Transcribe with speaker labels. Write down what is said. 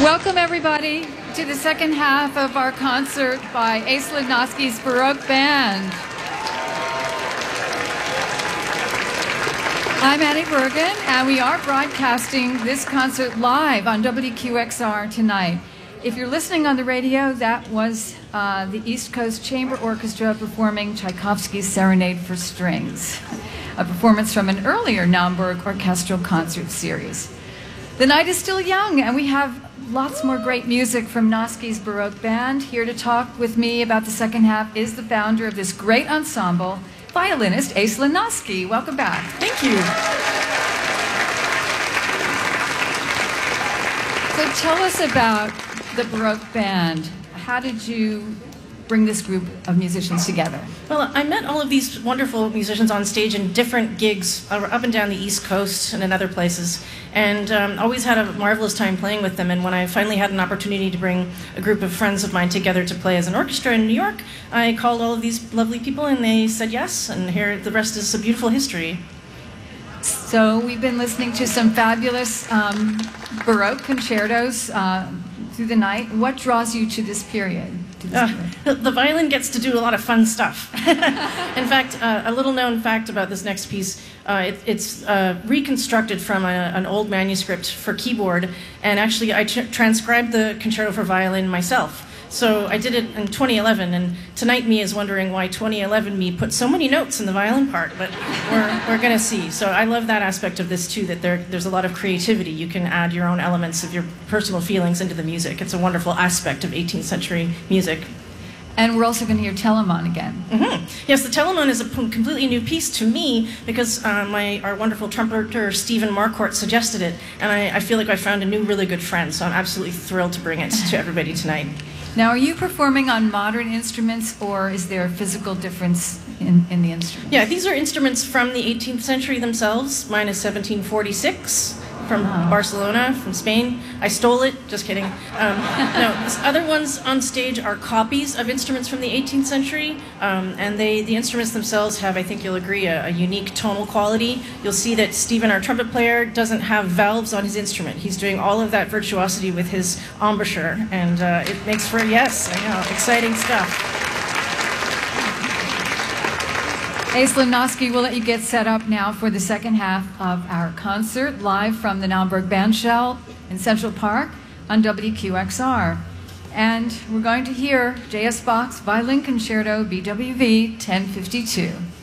Speaker 1: Welcome, everybody, to the second half of our concert by Ace Lidnowski's Baroque Band. I'm Annie Bergen, and we are broadcasting this concert live on WQXR tonight. If you're listening on the radio, that was the East Coast Chamber Orchestra performing Tchaikovsky's Serenade for Strings, a performance from an earlier Naumburg orchestral concert series. The night is still young, and we have lots more great music from Nosky's Baroque Band. Here to talk with me about the second half is the founder of this great ensemble, violinist Ace Lidnowski. Welcome back.
Speaker 2: Thank you.
Speaker 1: So tell us about the Baroque Band. How did you bring this group of musicians together?
Speaker 2: Well, I met all of these wonderful musicians on stage in different gigs up and down the East Coast and in other places, and always had a marvelous time playing with them. And when I finally had an opportunity to bring a group of friends of mine together to play as an orchestra in New York, I called all of these lovely people and they said yes, and here the rest is a beautiful history.
Speaker 1: So we've been listening to some fabulous Baroque concertos through the night. What draws you to this period?
Speaker 2: The violin gets to do a lot of fun stuff. In fact, a little known fact about this next piece, it's reconstructed from an old manuscript for keyboard, and actually I transcribed the concerto for violin myself. So I did it in 2011, and tonight me is wondering why 2011 me put so many notes in the violin part, but we're going to see. So I love that aspect of this too, that there's a lot of creativity. You can add your own elements of your personal feelings into the music. It's a wonderful aspect of 18th century music.
Speaker 1: And we're also going to hear Telemann again.
Speaker 2: Mm-hmm. Yes, the Telemann is a completely new piece to me because our wonderful trumpeter Stephen Marquardt suggested it, and I feel like I found a new really good friend, so I'm absolutely thrilled to bring it to everybody tonight.
Speaker 1: Now, are you performing on modern instruments, or is there a physical difference in the instruments?
Speaker 2: Yeah, these are instruments from the 18th century themselves. Mine is 1746 from Barcelona, from Spain. I stole it, just kidding. No, these other ones on stage are copies of instruments from the 18th century, and the instruments themselves have, I think you'll agree, a unique tonal quality. You'll see that Stephen, our trumpet player, doesn't have valves on his instrument. He's doing all of that virtuosity with his embouchure, and it makes for, yes, I know, exciting stuff.
Speaker 1: Ace Lidnowski, we'll let you get set up now for the second half of our concert, live from the Naumburg Bandshell in Central Park on WQXR. And we're going to hear J.S. Bach's Violin Concerto, BWV 1052.